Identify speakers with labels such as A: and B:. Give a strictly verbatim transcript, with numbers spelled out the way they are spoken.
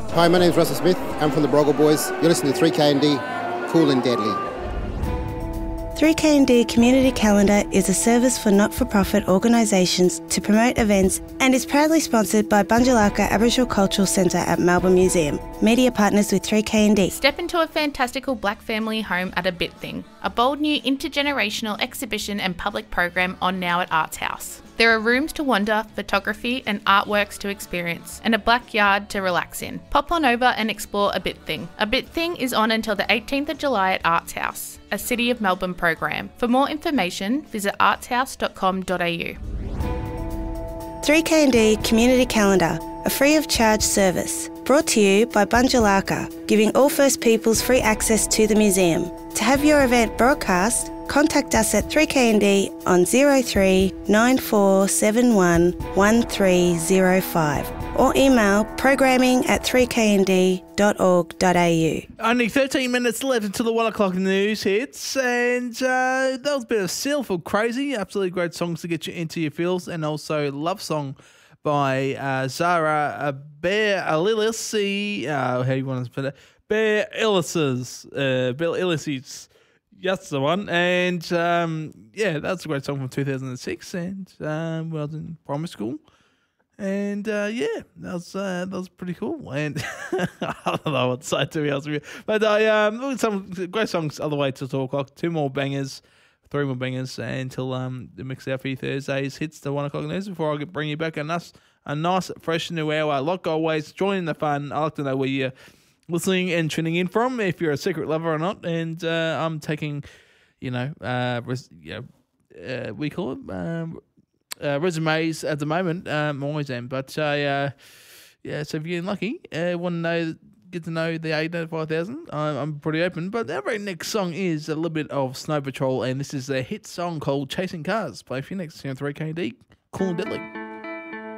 A: Hi, my name's Russell Smith. I'm from the Broggle Boys. You're listening to three K and D, Cool and Deadly.
B: three K and D Community Calendar is a service for not-for-profit organisations to promote events and is proudly sponsored by Bunjalaka Aboriginal Cultural Centre at Melbourne Museum. Media partners with three K and D.
C: Step into a fantastical black family home at A Bit Thing, a bold new intergenerational exhibition and public program on now at Arts House. There are rooms to wander, photography and artworks to experience, and a backyard to relax in. Pop on over and explore A Bit Thing. A Bit Thing is on until the eighteenth of July at Arts House, a City of Melbourne program. For more information, visit artshouse dot com dot a u.
B: three K and D Community Calendar, a free of charge service, brought to you by Bunjalaka, giving all First Peoples free access to the museum. To have your event broadcast, contact us at three K and D on zero three nine four seven one one three zero five or email programming at three k n d dot org dot a u.
D: Only thirteen minutes left until the one o'clock news hits, and uh, that was a bit of Seal for Crazy. Absolutely great songs to get you into your feels, and also Love Song by uh, Zara uh, Bear Illicity. Uh, how do you want to put it? Bear Illices. Uh, Bill Illices. That's the one. And um, yeah, that's a great song from two thousand six, and um, when I was in primary school. And uh, yeah, that was uh, that was pretty cool. And I don't know what to say, to be honest with you. But I um, look at some great songs all the way to two o'clock. Two more bangers, three more bangers until um, the Mix Out for You Thursdays hits the one o'clock news before I bring you back a nice, a nice fresh new hour. Like always, joining the fun. I like to know where you're listening and tuning in from, if you're a secret lover or not. And uh, I'm taking, you know, uh, res- you know uh, we call it um, uh, resumes at the moment. Um, I always am, but I, uh, yeah. So if you're lucky, uh, want to know, get to know the eight five thousand. I'm, I'm pretty open. But our very next song is a little bit of Snow Patrol, and this is a hit song called "Chasing Cars." Play for you next on three K D. Cool and Deadly.